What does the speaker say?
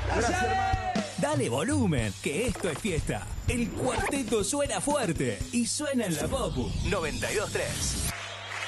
Gracias, hermano. Dale volumen, que esto es fiesta. El cuarteto suena fuerte y suena en la Popu 92.3.